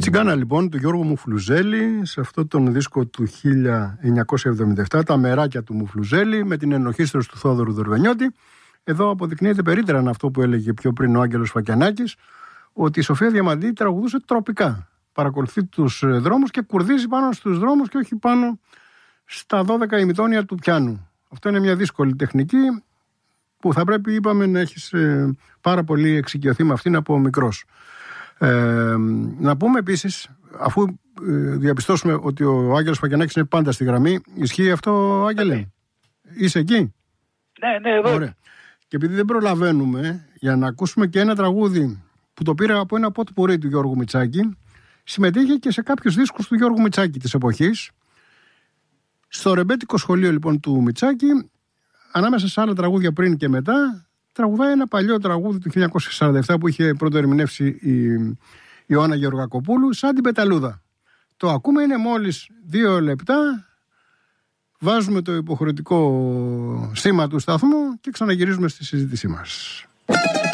Τσιγκάνα λοιπόν του Γιώργου Μουφλουζέλη, σε αυτό τον δίσκο του 1977, τα μεράκια του Μουφλουζέλη με την ενορχήστρωση του Θόδωρου Δορβενιώτη. Εδώ αποδεικνύεται περίτερα αυτό που έλεγε πιο πριν ο Άγγελος Φακιανάκης, ότι η Σοφία Διαμαντή τραγουδούσε τροπικά. Παρακολουθεί τους δρόμους και κουρδίζει πάνω στους δρόμους και όχι πάνω στα 12 ημιτόνια του πιάνου. Αυτό είναι μια δύσκολη τεχνική που θα πρέπει, είπαμε, να έχεις πάρα πολύ εξοικειωθεί με αυτήν από μικρός. Να πούμε επίσης, αφού διαπιστώσουμε ότι ο Άγγελος Φακιανάκης είναι πάντα στη γραμμή, ισχύει αυτό, Άγγελε? Είσαι εκεί? Ναι, εδώ. Ωραία. Και επειδή δεν προλαβαίνουμε, για να ακούσουμε και ένα τραγούδι που το πήρα από ένα πότ πουρί του Γιώργου Μητσάκη, συμμετείχε και σε κάποιους δίσκους του Γιώργου Μητσάκη της εποχής. Στο ρεμπέτικο σχολείο λοιπόν του Μητσάκη, ανάμεσα σε άλλα τραγούδια πριν και μετά, τραγουδάει ένα παλιό τραγούδι του 1947 που είχε πρώτο ερμηνεύσει η Ιωάννα Γεωργακοπούλου, σαν την Πεταλούδα. Το ακούμε, είναι μόλις 2 λεπτά. Βάζουμε το υποχρεωτικό σήμα του σταθμού και ξαναγυρίζουμε στη συζήτησή μας.